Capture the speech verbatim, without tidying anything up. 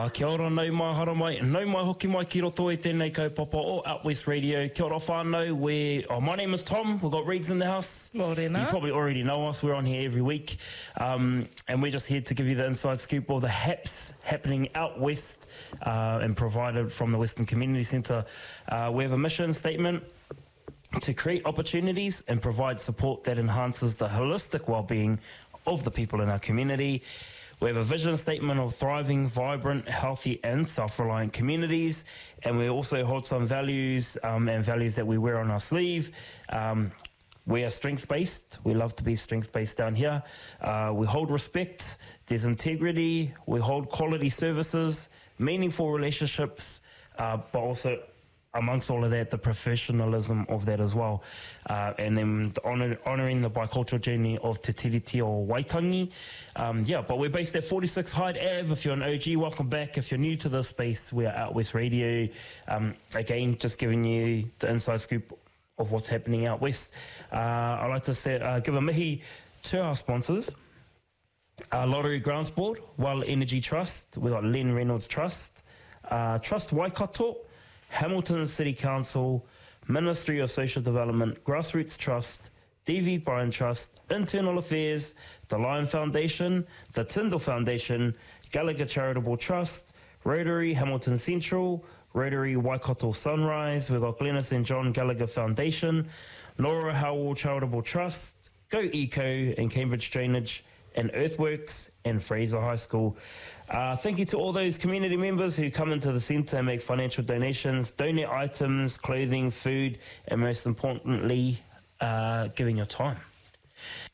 Uh, kia ora, nau mai hara mai, nau mai hoki mai ki roto e tēnei kaupapa o Out West Radio. Kia ora whānau, we, oh, my name is Tom, we've got Regs in the house. Morena. You probably already know us, we're on here every week. Um, and we're just here to give you the inside scoop of the haps happening out west uh, and provided from the Western Community Centre. Uh, we have a mission statement to create opportunities and provide support that enhances the holistic well-being of the people in our community. We have a vision statement of thriving, vibrant, healthy and self-reliant communities, and we also hold some values um, and values that we wear on our sleeve. Um, we are strength-based. We love to be strength-based down here. Uh, we hold respect. There's integrity. We hold quality services, meaningful relationships, uh, but also amongst all of that, the professionalism of that as well. Uh, and then the honor, honouring the bicultural journey of Te Tiriti o Waitangi. Um, yeah, but we're based at forty-six Hyde Ave. If you're an O G, welcome back. If you're new to this space, we're Out West Radio. Um, again, just giving you the inside scoop of what's happening out west. Uh, I'd like to say, uh, give a mihi to our sponsors. Uh, Lottery Grounds Board, Well Energy Trust, we've got Len Reynolds Trust, uh, Trust Waikato, Hamilton City Council, Ministry of Social Development, Grassroots Trust, D V Bryan Trust, Internal Affairs, the Lion Foundation, the Tyndall Foundation, Gallagher Charitable Trust, Rotary Hamilton Central, Rotary Waikato Sunrise, we've got Glennis and John Gallagher Foundation, Laura Howell Charitable Trust, Go Eco and Cambridge Drainage, and Earthworks and Fraser High School. Uh, thank you to all those community members who come into the centre and make financial donations, donate items, clothing, food, and most importantly, uh, giving your time.